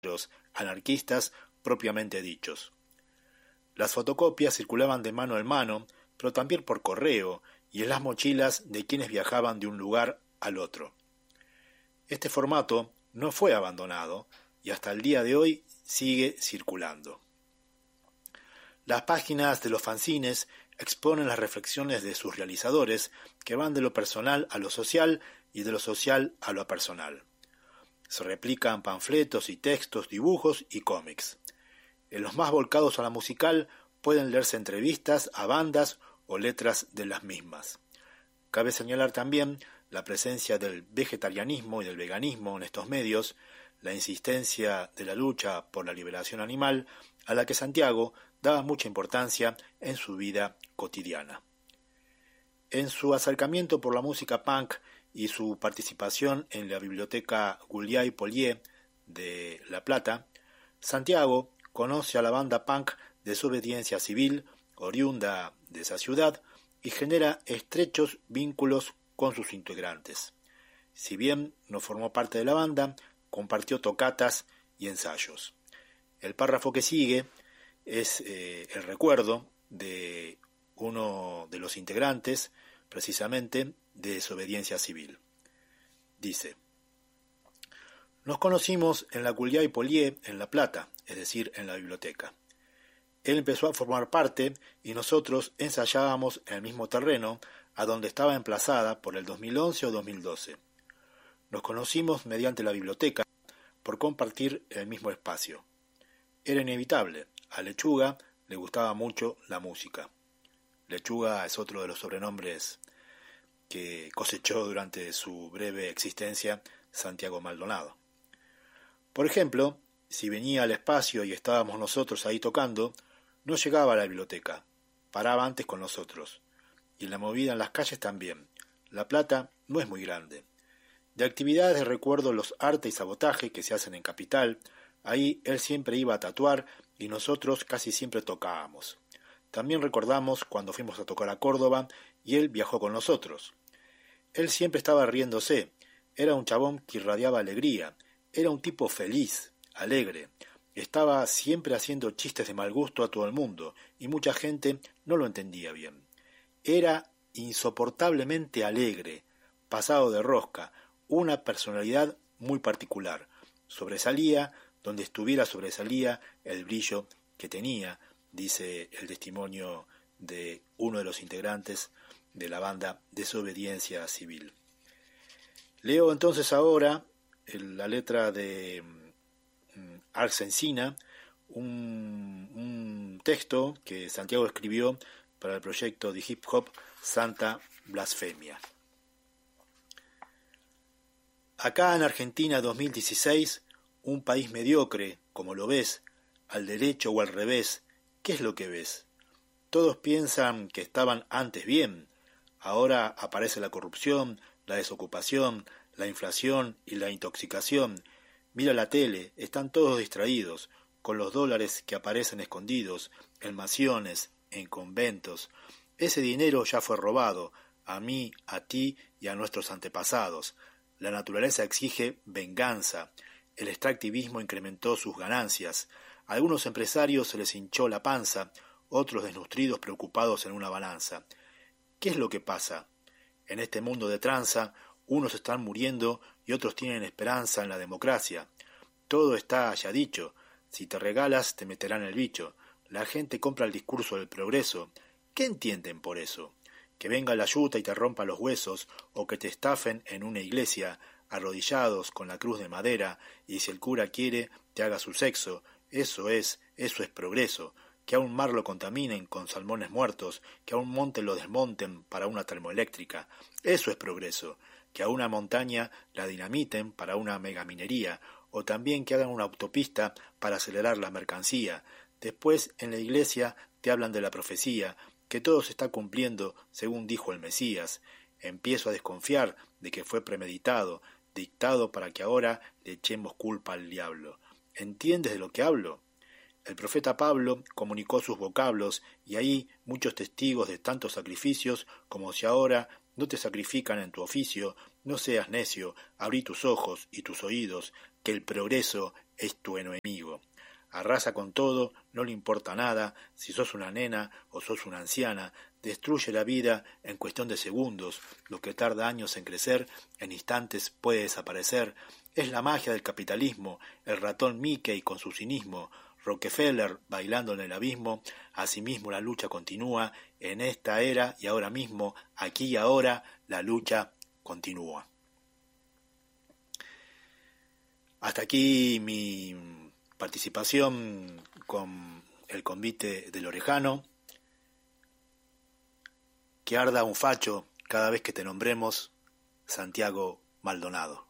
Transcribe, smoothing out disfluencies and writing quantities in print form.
guerrilleros, anarquistas propiamente dichos. Las fotocopias circulaban de mano en mano, pero también por correo y en las mochilas de quienes viajaban de un lugar al otro. Este formato no fue abandonado y hasta el día de hoy sigue circulando. Las páginas de los fanzines exponen las reflexiones de sus realizadores, que van de lo personal a lo social y de lo social a lo personal. Se replican panfletos y textos, dibujos y cómics. En los más volcados a la musical pueden leerse entrevistas a bandas o letras de las mismas. Cabe señalar también la presencia del vegetarianismo y del veganismo en estos medios, la insistencia de la lucha por la liberación animal, a la que Santiago daba mucha importancia en su vida cotidiana. En su acercamiento por la música punk y su participación en la biblioteca Gulliay Polié de La Plata, Santiago conoce a la banda punk Desobediencia Civil, oriunda de esa ciudad, y genera estrechos vínculos con sus integrantes. Si bien no formó parte de la banda, compartió tocatas y ensayos. El párrafo que sigue es el recuerdo de uno de los integrantes, precisamente de Desobediencia Civil. Dice: nos conocimos en la Gulliay Polié en La Plata, es decir, en la biblioteca. Él empezó a formar parte y nosotros ensayábamos en el mismo terreno a donde estaba emplazada por el 2011 o 2012. Nos conocimos mediante la biblioteca por compartir el mismo espacio. Era inevitable, a Lechuga le gustaba mucho la música. Lechuga es otro de los sobrenombres que cosechó durante su breve existencia Santiago Maldonado. Por ejemplo, si venía al espacio y estábamos nosotros ahí tocando, no llegaba a la biblioteca, paraba antes con nosotros. Y la movida en las calles también. La Plata no es muy grande. De actividades recuerdo los arte y sabotaje que se hacen en Capital. Ahí él siempre iba a tatuar y nosotros casi siempre tocábamos. También recordamos cuando fuimos a tocar a Córdoba y él viajó con nosotros. Él siempre estaba riéndose. Era un chabón que irradiaba alegría. Era un tipo feliz, alegre. Estaba siempre haciendo chistes de mal gusto a todo el mundo y mucha gente no lo entendía bien. Era insoportablemente alegre, pasado de rosca, una personalidad muy particular. Sobresalía, donde estuviera sobresalía el brillo que tenía, dice el testimonio de uno de los integrantes de la banda Desobediencia Civil. Leo entonces ahora la letra de Arx Encina, un texto que Santiago escribió para el proyecto de hip hop Santa Blasfemia. Acá en Argentina 2016, un país mediocre, como lo ves, al derecho o al revés, ¿qué es lo que ves? Todos piensan que estaban antes bien, ahora aparece la corrupción, la desocupación, la inflación y la intoxicación. Mira la tele, están todos distraídos, con los dólares que aparecen escondidos, en mansiones, en conventos. Ese dinero ya fue robado, a mí, a ti y a nuestros antepasados. La naturaleza exige venganza. El extractivismo incrementó sus ganancias. A algunos empresarios se les hinchó la panza, otros desnutridos preocupados en una balanza. ¿Qué es lo que pasa? En este mundo de tranza, unos están muriendo y otros tienen esperanza en la democracia. Todo está ya dicho. Si te regalas, te meterán el bicho. La gente compra el discurso del progreso. ¿Qué entienden por eso? Que venga la yuta y te rompa los huesos, o que te estafen en una iglesia, arrodillados con la cruz de madera, y si el cura quiere, te haga su sexo. Eso es progreso. Que a un mar lo contaminen con salmones muertos, que a un monte lo desmonten para una termoeléctrica. Eso es progreso. Que a una montaña la dinamiten para una megaminería, o también que hagan una autopista para acelerar la mercancía. Después, en la iglesia, te hablan de la profecía, que todo se está cumpliendo según dijo el Mesías. Empiezo a desconfiar de que fue premeditado, dictado para que ahora le echemos culpa al diablo. ¿Entiendes de lo que hablo? El profeta Pablo comunicó sus vocablos y ahí muchos testigos de tantos sacrificios como si ahora no te sacrifican en tu oficio. No seas necio, abrí tus ojos y tus oídos, que el progreso es tu enemigo. Arrasa con todo, no le importa nada, si sos una nena o sos una anciana, destruye la vida en cuestión de segundos, lo que tarda años en crecer, en instantes puede desaparecer. Es la magia del capitalismo, el ratón Mickey con su cinismo, Rockefeller bailando en el abismo, asimismo la lucha continúa, en esta era y ahora mismo, aquí y ahora, la lucha continúa. Hasta aquí mi participación con el convite del Orejano. Que arda un facho cada vez que te nombremos, Santiago Maldonado.